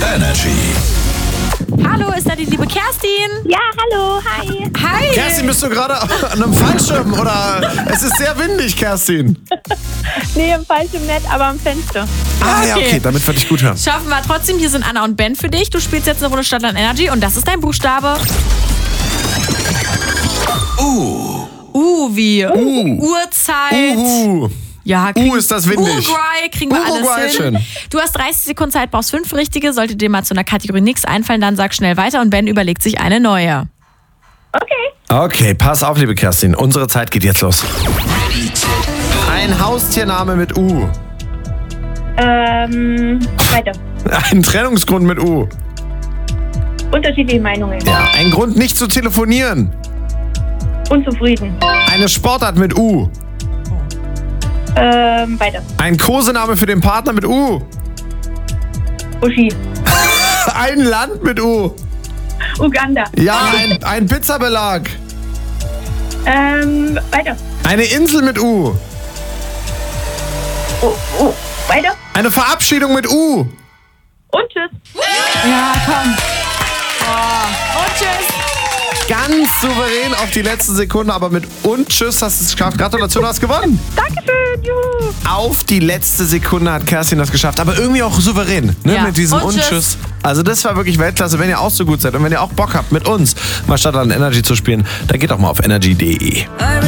Energy. Hallo, ist da die liebe Kerstin? Ja, hallo, hi. Hi. Kerstin, bist du gerade an einem Fallschirm oder es ist sehr windig, Kerstin? Nee, im Fallschirm nicht, aber am Fenster. Ah, ja, okay, damit würde ich gut hören. Schaffen wir trotzdem. Hier sind Anna und Ben für dich. Du spielst jetzt eine Runde Stadtland Energy und das ist dein Buchstabe. Wie Uhrzeit. Ja, ist das windig. Uruguay kriegen wir Uruguay, alles hin. schön. Du hast 30 Sekunden Zeit, brauchst 5 richtige. Sollte dir mal zu einer Kategorie nichts einfallen, dann sag schnell weiter und Ben überlegt sich eine neue. Okay. Okay, pass auf, liebe Kerstin. Unsere Zeit geht jetzt los. Ein Haustiername mit U. Weiter. Ein Trennungsgrund mit U. Unterschiedliche Meinungen. Ja. Ein Grund, nicht zu telefonieren. Unzufrieden. Eine Sportart mit U. Weiter. Ein Kosename für den Partner mit U. Uschi. Ein Land mit U. Uganda. Ja, ein Pizzabelag. Weiter. Eine Insel mit U. Weiter. Eine Verabschiedung mit U. Und tschüss. Ja, komm. Und tschüss. Ganz souverän auf die letzten Sekunden, aber mit und tschüss hast du es geschafft. Gratulation, du hast gewonnen. Dankeschön, juhu. Auf die letzte Sekunde hat Kerstin das geschafft, aber irgendwie auch souverän, ne? Ja. Mit diesem Und und tschüss. Also das war wirklich Weltklasse. Wenn ihr auch so gut seid und wenn ihr auch Bock habt, mit uns mal Stadtland Energy zu spielen, dann geht doch mal auf energy.de.